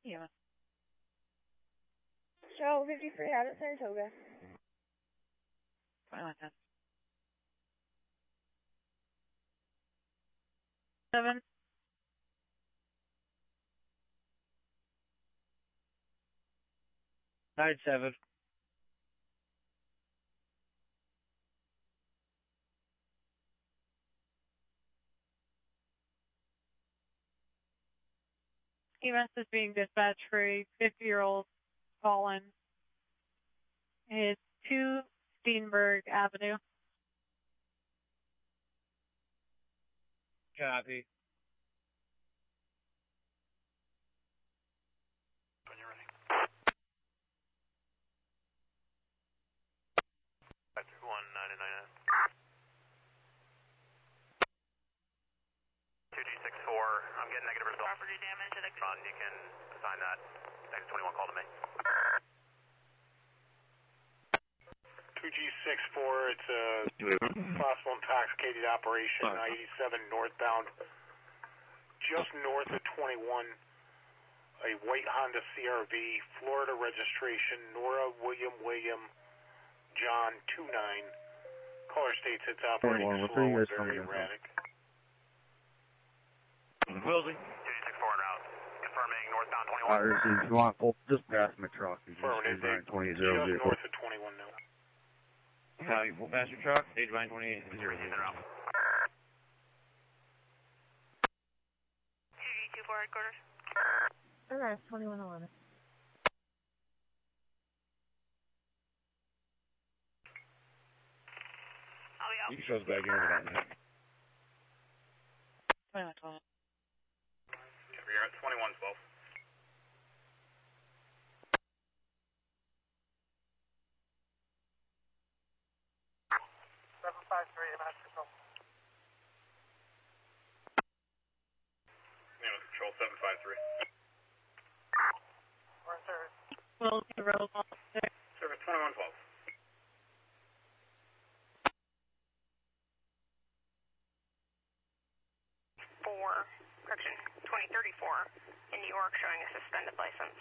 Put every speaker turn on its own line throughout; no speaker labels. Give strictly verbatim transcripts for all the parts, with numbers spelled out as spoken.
Yeah.
Show fifty-three out at Saratoga.
Fine like that. Seven.
Nine seven.
E M S is being dispatched for a fifty-year-old fallen. It's two Steenberg Avenue.
Copy.
When you're ready. five three one nine nine. two G six four, I'm getting negative results.
Property damage at exit.
Ron, you can assign that. Exit twenty-one, call to me. two G six four, it's a possible intoxicated operation, I eighty-seven northbound, just north of twenty-one, a white Honda C R V, Florida registration, Nora William William John two nine. Caller states it's operating slow and very erratic.
Wilsey.
two G six four en route, confirming northbound twenty-one.
Uh, if you want, full, just pass my truck.
Affirmative,
twenty
just north of twenty-one now.
Copy, full pass your truck, stage line twenty-eight, zero zero.
two G two four headquarters.
Alright, twenty-one eleven.
I'll be out.
You can show us back here over that.
twenty-one twelve.
You're at twenty-one twelve.
seven five three, Master Control.
Name of control seven five three.
We're in service.
Will zero one six.
Service twenty-one twelve.
Four, correction, twenty thirty-four in New York showing a suspended license.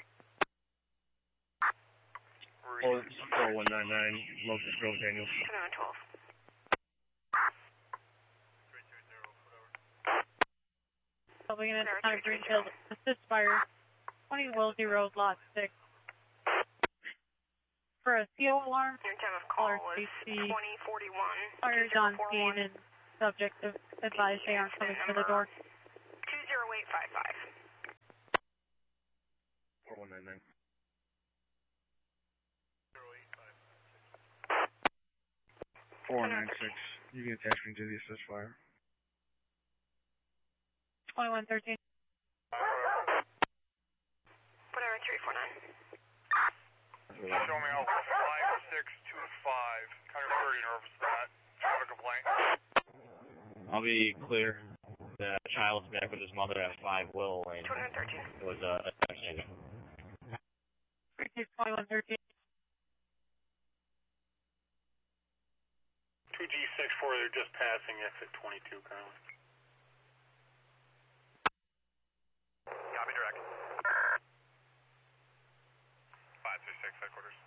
four one nine nine, local control Daniels.
twenty-one twelve.
Helping in time green field assist fire. twenty Wilsey Road, lot six. For a C O alarm,
Your time of call
caller
was
safety,
twenty forty-one.
fires on scene and subject of advised they aren't coming to the door.
two zero eight five five.
four one nine nine. four nine six. You can attach me to the assist fire.
twenty-one thirteen.
Whatever, three four nine.
Show me out five six two five. Kind of very nervous for that. Got a complaint.
I'll be clear. The child's back with his mother at five Will Lane.
twenty-one thirteen.
It was a uh,
twenty-one thirteen.
two G six four, they're just passing exit twenty-two currently. Copy direct. five six six headquarters.